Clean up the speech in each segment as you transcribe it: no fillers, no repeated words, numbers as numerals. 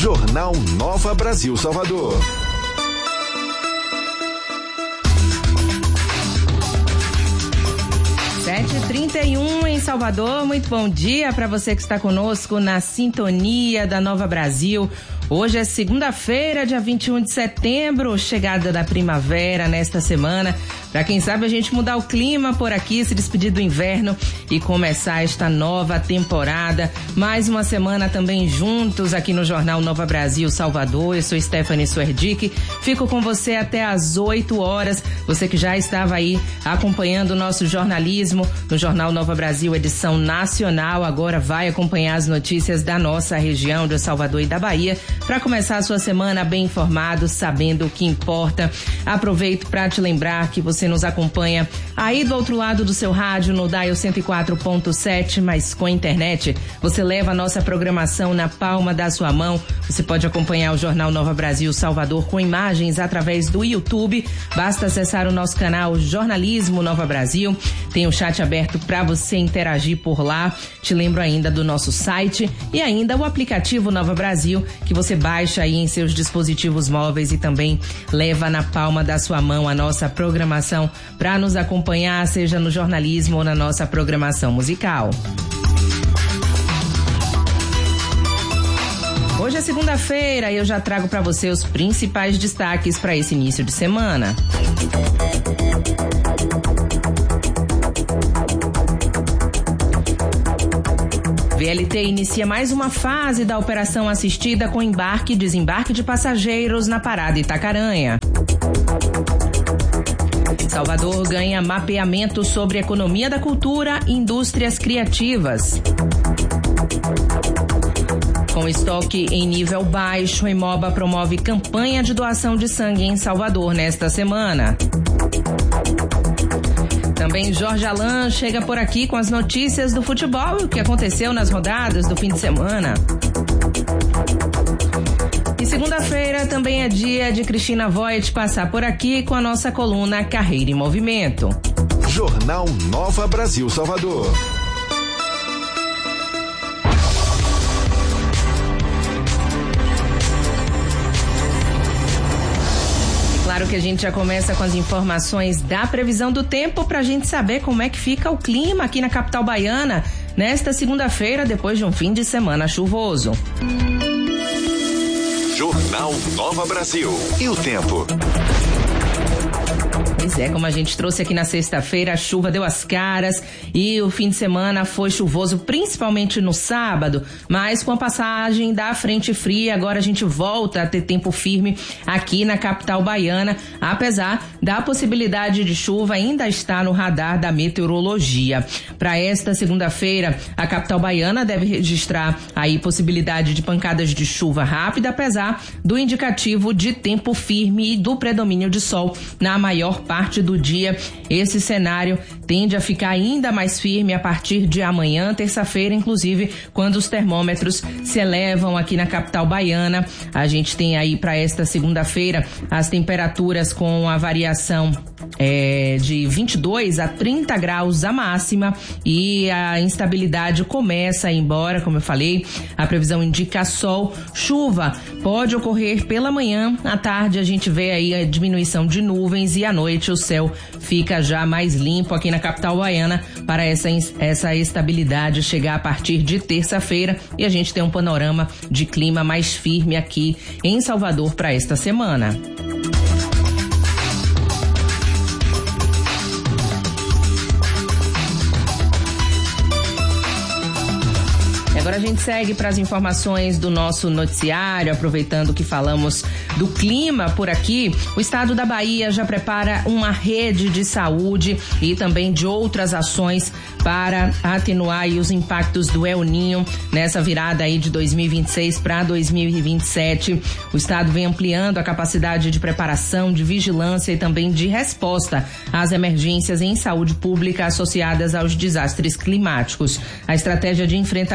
Jornal Nova Brasil Salvador. (7h31) em Salvador. Muito bom dia para você que está conosco na sintonia da Nova Brasil. Hoje é segunda-feira, dia 21 de setembro, chegada da primavera nesta semana. Para quem sabe a gente mudar o clima por aqui, se despedir do inverno e começar esta nova temporada. Mais uma semana também juntos aqui no Jornal Nova Brasil Salvador. Eu sou Stephanie Suerdick, fico com você até às 8 horas. Você que já estava aí acompanhando o nosso jornalismo no Jornal Nova Brasil, edição nacional, agora vai acompanhar as notícias da nossa região de Salvador e da Bahia, para começar a sua semana bem informado, sabendo o que importa. Aproveito para te lembrar que você nos acompanha aí do outro lado do seu rádio, no Dial 104.7, mas com a internet você leva a nossa programação na palma da sua mão. Você pode acompanhar o Jornal Nova Brasil Salvador com imagens através do YouTube. Basta acessar o nosso canal Jornalismo Nova Brasil. Tem um chat aberto para você interagir por lá. Te lembro ainda do nosso site e ainda o aplicativo Nova Brasil, que você baixa aí em seus dispositivos móveis e também leva na palma da sua mão a nossa programação para nos acompanhar, seja no jornalismo ou na nossa programação musical. Hoje é segunda-feira e eu já trago para você os principais destaques para esse início de semana. VLT inicia mais uma fase da operação assistida com embarque e desembarque de passageiros na Parada Itacaranha. Salvador ganha mapeamento sobre economia da cultura e indústrias criativas. Com estoque em nível baixo, Hemoba promove campanha de doação de sangue em Salvador nesta semana. Também Jorge Alain chega por aqui com as notícias do futebol e o que aconteceu nas rodadas do fim de semana. E segunda-feira também é dia de Cristina Voit passar por aqui com a nossa coluna Carreira em Movimento. Jornal Nova Brasil Salvador. Claro que a gente já começa com as informações da previsão do tempo para a gente saber como é que fica o clima aqui na capital baiana nesta segunda-feira, depois de um fim de semana chuvoso. Jornal Nova Brasil. E o tempo? Pois é, como a gente trouxe aqui na sexta-feira, a chuva deu as caras e o fim de semana foi chuvoso, principalmente no sábado, mas com a passagem da frente fria, agora a gente volta a ter tempo firme aqui na capital baiana, apesar da possibilidade de chuva ainda está no radar da meteorologia. Para esta segunda-feira, a capital baiana deve registrar aí possibilidade de pancadas de chuva rápida, apesar do indicativo de tempo firme e do predomínio de sol na maior parte do dia. Esse cenário tende a ficar ainda mais firme a partir de amanhã, terça-feira, inclusive, quando os termômetros se elevam aqui na capital baiana. A gente tem aí para esta segunda-feira as temperaturas com a variação de 22 a 30 graus a máxima e a instabilidade começa a ir embora, como eu falei. A previsão indica sol, chuva pode ocorrer pela manhã, à tarde a gente vê aí a diminuição de nuvens e à noite o céu fica já mais limpo aqui na capital baiana para essa estabilidade chegar a partir de terça-feira e a gente tem um panorama de clima mais firme aqui em Salvador para esta semana. Agora a gente segue para as informações do nosso noticiário, aproveitando que falamos do clima por aqui. O estado da Bahia já prepara uma rede de saúde e também de outras ações para atenuar aí os impactos do El Niño nessa virada aí de 2026 para 2027. O estado vem ampliando a capacidade de preparação, de vigilância e também de resposta às emergências em saúde pública associadas aos desastres climáticos. A estratégia de enfrentamento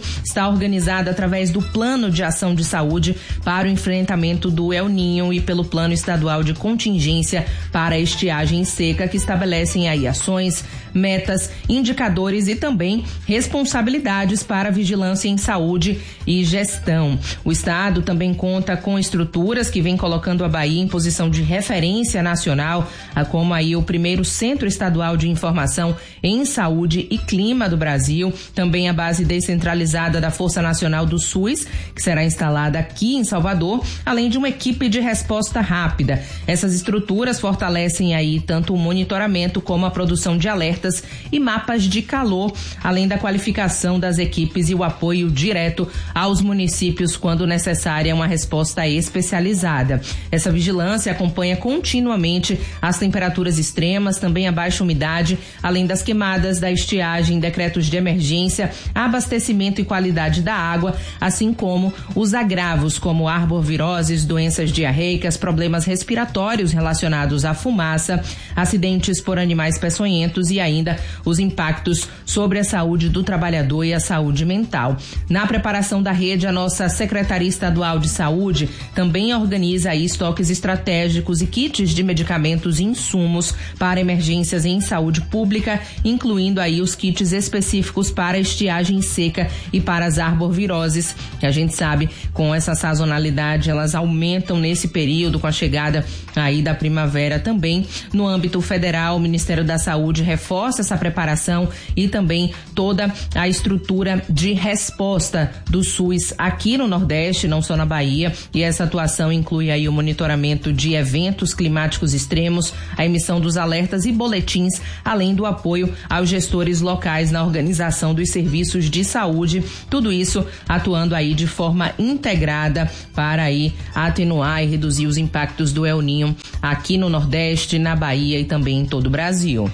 está organizada através do Plano de Ação de Saúde para o enfrentamento do El Niño e pelo Plano Estadual de Contingência para a Estiagem Seca, que estabelecem aí ações, metas, indicadores e também responsabilidades para vigilância em saúde e gestão. O estado também conta com estruturas que vêm colocando a Bahia em posição de referência nacional, como aí o primeiro Centro Estadual de Informação em Saúde e Clima do Brasil, também a base descentralizada da Força Nacional do SUS, que será instalada aqui em Salvador, além de uma equipe de resposta rápida. Essas estruturas fortalecem aí tanto o monitoramento como a produção de alertas e mapas de calor, além da qualificação das equipes e o apoio direto aos municípios quando necessária uma resposta especializada. Essa vigilância acompanha continuamente as temperaturas extremas, também a baixa umidade, além das queimadas, da estiagem, decretos de emergência, abastecimento e qualidade da água, assim como os agravos como arboviroses, doenças diarreicas, problemas respiratórios relacionados à fumaça, acidentes por animais peçonhentos e ainda os impactos sobre a saúde do trabalhador e a saúde mental. Na preparação da rede, a nossa Secretaria Estadual de Saúde também organiza aí estoques estratégicos e kits de medicamentos e insumos para emergências em saúde pública, incluindo aí os kits específicos para estiagem seca e para as arboviroses. A gente sabe, com essa sazonalidade, elas aumentam nesse período com a chegada aí da primavera também. No âmbito federal, o Ministério da Saúde reforça essa preparação e também toda a estrutura de resposta do SUS aqui no Nordeste, não só na Bahia, e essa atuação inclui aí o monitoramento de eventos climáticos extremos, a emissão dos alertas e boletins, além do apoio aos gestores locais na organização dos serviços de saúde, tudo isso atuando aí de forma integrada para aí atenuar e reduzir os impactos do El Niño aqui no Nordeste, na Bahia e também em todo o Brasil.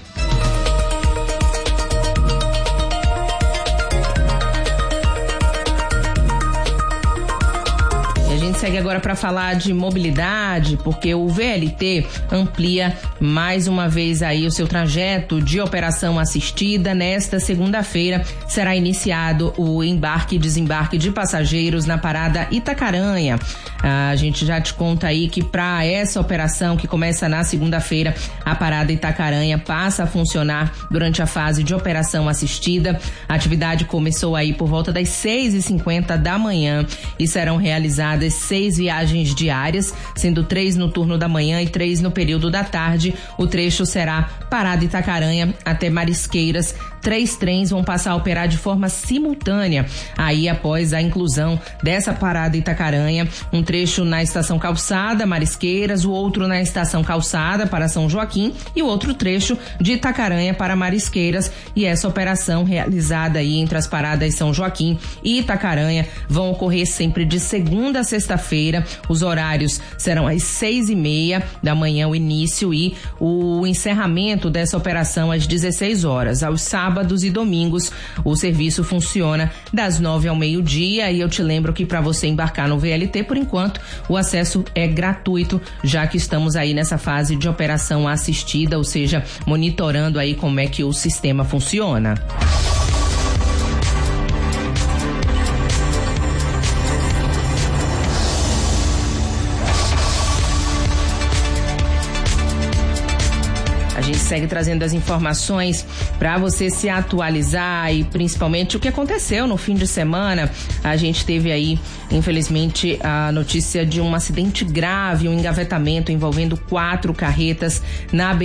A gente segue agora para falar de mobilidade, porque o VLT amplia mais uma vez aí o seu trajeto de operação assistida. Nesta segunda-feira será iniciado o embarque e desembarque de passageiros na parada Itacaranha. A gente já te conta aí que para essa operação que começa na segunda-feira, a parada Itacaranha passa a funcionar durante a fase de operação assistida. A atividade começou aí por volta das 6h50 da manhã e serão realizadas 6 viagens diárias, sendo 3 no turno da manhã e 3 no período da tarde. O trecho será parada Itacaranha até Marisqueiras. 3 trens vão passar a operar de forma simultânea. Aí, após a inclusão dessa parada Itacaranha, um trecho na estação Calçada, Marisqueiras, o outro na estação Calçada para São Joaquim e o outro trecho de Itacaranha para Marisqueiras. E essa operação realizada aí entre as paradas São Joaquim e Itacaranha vão ocorrer sempre de segunda a sexta-feira. Os horários serão às 6h30 da manhã o início e o encerramento dessa operação às 16 horas. Aos sábados e domingos o serviço funciona das 9 ao meio-dia e eu te lembro que para você embarcar no VLT, por enquanto, o acesso é gratuito, já que estamos aí nessa fase de operação assistida, ou seja, monitorando aí como é que o sistema funciona. A gente segue trazendo as informações para você se atualizar e principalmente o que aconteceu no fim de semana. A gente teve aí, infelizmente, a notícia de um acidente grave, um engavetamento envolvendo 4 carretas na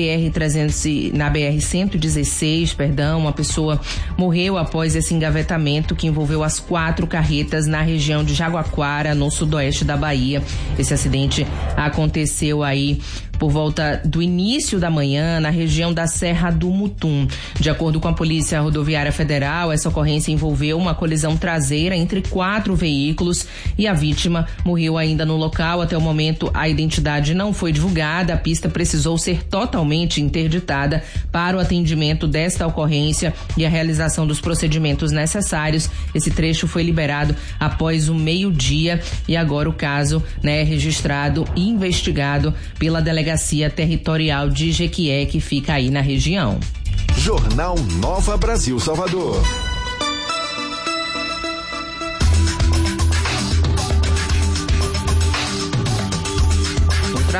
BR-116, uma pessoa morreu após esse engavetamento que envolveu as 4 carretas na região de Jaguaquara, no sudoeste da Bahia. Esse acidente aconteceu aí por volta do início da manhã, na região da Serra do Mutum. De acordo com a Polícia Rodoviária Federal, essa ocorrência envolveu uma colisão traseira entre 4 veículos e a vítima morreu ainda no local. Até o momento, a identidade não foi divulgada. A pista precisou ser totalmente interditada para o atendimento desta ocorrência e a realização dos procedimentos necessários. Esse trecho foi liberado após o meio-dia e agora o caso, é registrado e investigado pela Delegacia Territorial de Jequié, que fica aí na região. Jornal Nova Brasil Salvador.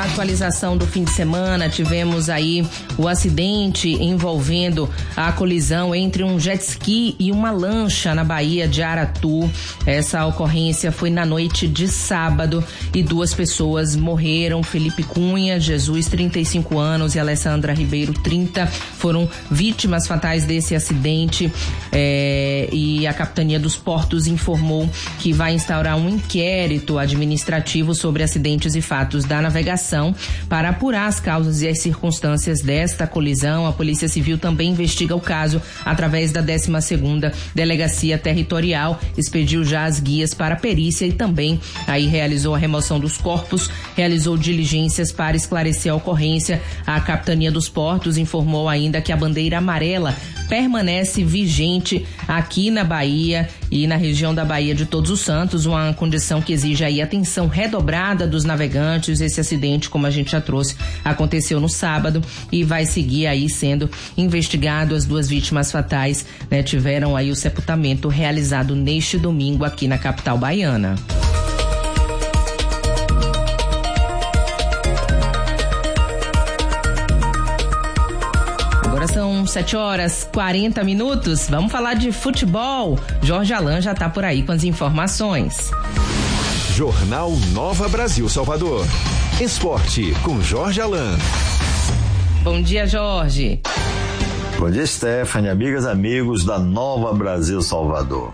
atualização do fim de semana, tivemos aí o acidente envolvendo a colisão entre um jet ski e uma lancha na Baía de Aratu. Essa ocorrência foi na noite de sábado e 2 pessoas morreram. Felipe Cunha Jesus, 35 anos, e Alessandra Ribeiro, 30, foram vítimas fatais desse acidente. E a Capitania dos Portos informou que vai instaurar um inquérito administrativo sobre acidentes e fatos da navegação para apurar as causas e as circunstâncias desta colisão. A Polícia Civil também investiga o caso através da 12ª Delegacia Territorial, expediu já as guias para perícia e também aí realizou a remoção dos corpos, realizou diligências para esclarecer a ocorrência. A Capitania dos Portos informou ainda que a bandeira amarela permanece vigente aqui na Bahia e na região da Baía de Todos os Santos, uma condição que exige aí atenção redobrada dos navegantes. Esse acidente, como a gente já trouxe, aconteceu no sábado e vai seguir aí sendo investigado. As 2 vítimas fatais, né, tiveram aí o sepultamento realizado neste domingo aqui na capital baiana. Agora são 7h40. Vamos falar de futebol. Jorge Alain já está por aí com as informações. Jornal Nova Brasil Salvador. Esporte com Jorge Alain. Bom dia, Jorge. Bom dia, Stephanie, amigas e amigos da Nova Brasil Salvador.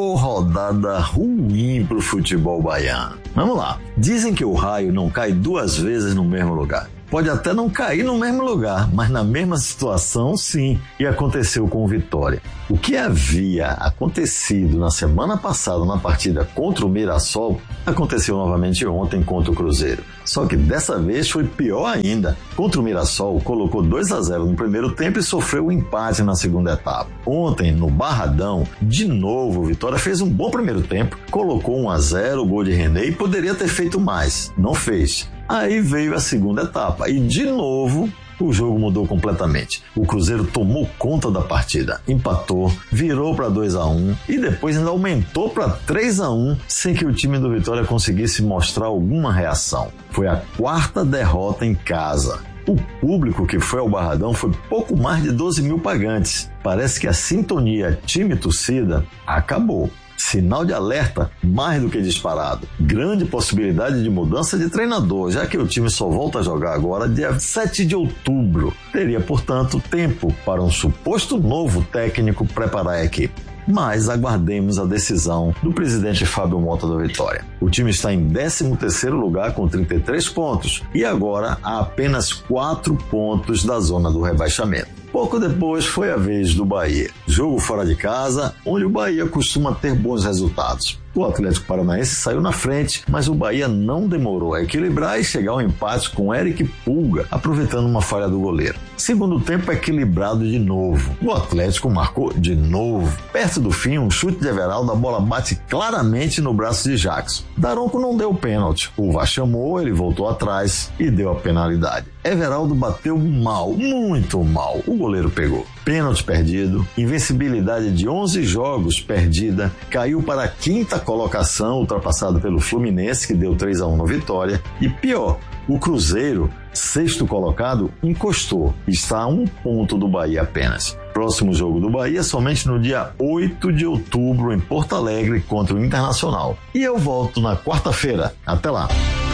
Rodada ruim pro futebol baiano. Vamos lá. Dizem que o raio não cai 2 vezes no mesmo lugar. Pode até não cair no mesmo lugar, mas na mesma situação, sim. E aconteceu com o Vitória. O que havia acontecido na semana passada na partida contra o Mirassol, aconteceu novamente ontem contra o Cruzeiro. Só que dessa vez foi pior ainda. Contra o Mirassol, colocou 2-0 no primeiro tempo e sofreu um empate na segunda etapa. Ontem, no Barradão, de novo, o Vitória fez um bom primeiro tempo, colocou 1-0, o gol de René, e poderia ter feito mais. Não fez. Aí veio a segunda etapa e, de novo, o jogo mudou completamente. O Cruzeiro tomou conta da partida, empatou, virou para 2-1 e depois ainda aumentou para 3-1 sem que o time do Vitória conseguisse mostrar alguma reação. Foi a 4ª derrota em casa. O público que foi ao Barradão foi pouco mais de 12 mil pagantes. Parece que a sintonia time-torcida acabou. Sinal de alerta mais do que disparado. Grande possibilidade de mudança de treinador, já que o time só volta a jogar agora dia 7 de outubro. Teria, portanto, tempo para um suposto novo técnico preparar a equipe. Mas aguardemos a decisão do presidente Fábio Mota do Vitória. O time está em 13º lugar com 33 pontos e agora há apenas 4 pontos da zona do rebaixamento. Pouco depois foi a vez do Bahia. Jogo fora de casa, onde o Bahia costuma ter bons resultados. O Atlético Paranaense saiu na frente, mas o Bahia não demorou a equilibrar e chegar ao empate com Eric Pulga, aproveitando uma falha do goleiro. Segundo tempo equilibrado de novo. O Atlético marcou de novo. Perto do fim, um chute de Everaldo, a bola bate claramente no braço de Jackson. Daronco não deu pênalti. O VAR chamou, ele voltou atrás e deu a penalidade. Everaldo bateu mal, muito mal. O goleiro pegou. Pênalti perdido, invencibilidade de 11 jogos perdida, caiu para a 5ª colocação, ultrapassado pelo Fluminense, que deu 3-1 no Vitória. E pior, o Cruzeiro, 6º colocado, encostou. Está a 1 ponto do Bahia apenas. Próximo jogo do Bahia somente no dia 8 de outubro em Porto Alegre contra o Internacional. E eu volto na quarta-feira. Até lá.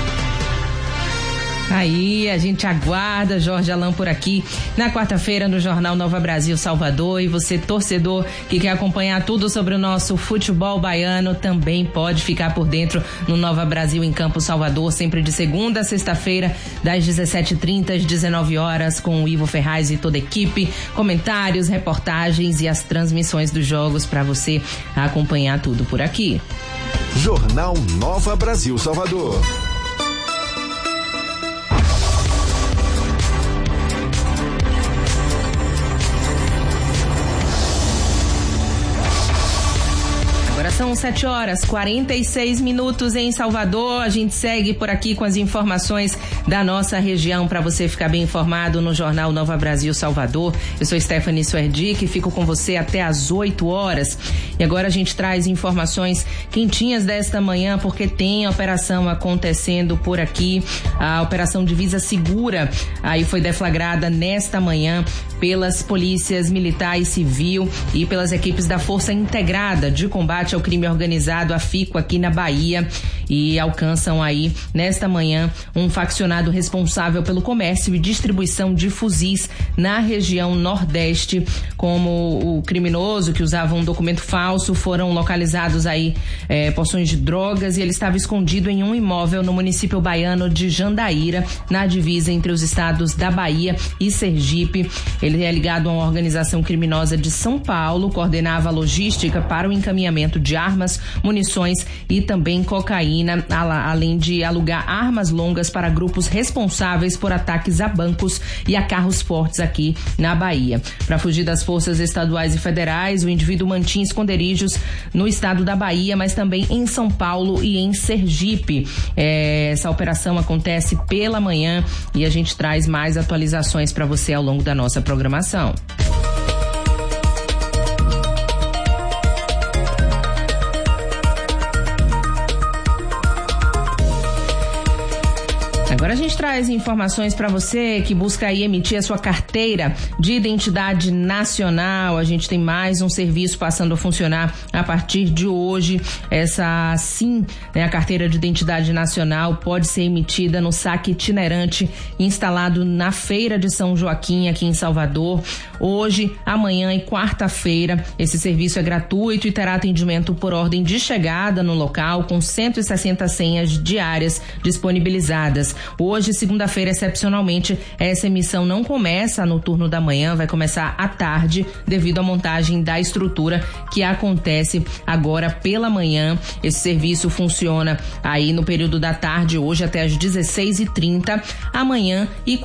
Aí, a gente aguarda Jorge Alain por aqui na quarta-feira no Jornal Nova Brasil Salvador. E você, torcedor, que quer acompanhar tudo sobre o nosso futebol baiano, também pode ficar por dentro no Nova Brasil em Campo Salvador, sempre de segunda a sexta-feira, das 17h30 às 19h, com o Ivo Ferraz e toda a equipe, comentários, reportagens e as transmissões dos jogos para você acompanhar tudo por aqui. Jornal Nova Brasil Salvador. São São 7h46 em Salvador. A gente segue por aqui com as informações da nossa região para você ficar bem informado no Jornal Nova Brasil Salvador. Eu sou Stephanie Suerdick e fico com você até às 8h. E agora a gente traz informações quentinhas desta manhã, porque tem operação acontecendo por aqui. A Operação Divisa Segura aí foi deflagrada nesta manhã pelas polícias militar e civil e pelas equipes da Força Integrada de Combate ao Crime Organizado, a FICO, aqui na Bahia, e alcançam aí nesta manhã um faccionado responsável pelo comércio e distribuição de fuzis na região Nordeste. Como o criminoso que usava um documento falso, foram localizados aí porções de drogas, e ele estava escondido em um imóvel no município baiano de Jandaíra, na divisa entre os estados da Bahia e Sergipe. Ele é ligado a uma organização criminosa de São Paulo, coordenava a logística para o encaminhamento de armas, munições e também cocaína, além de alugar armas longas para grupos responsáveis por ataques a bancos e a carros fortes aqui na Bahia. Para fugir das forças estaduais e federais, o indivíduo mantinha esconderijos no estado da Bahia, mas também em São Paulo e em Sergipe. Essa operação acontece pela manhã e a gente traz mais atualizações para você ao longo da nossa programação. Agora a gente traz informações para você que busca aí emitir a sua carteira de identidade nacional. A gente tem mais um serviço passando a funcionar a partir de hoje. Essa sim, a carteira de identidade nacional pode ser emitida no saque itinerante instalado na Feira de São Joaquim, aqui em Salvador. Hoje, amanhã e quarta-feira, esse serviço é gratuito e terá atendimento por ordem de chegada no local, com 160 senhas diárias disponibilizadas. Hoje, segunda-feira, excepcionalmente, essa emissão não começa no turno da manhã, vai começar à tarde, devido à montagem da estrutura que acontece agora pela manhã. Esse serviço funciona aí no período da tarde, hoje até às 16h30, amanhã e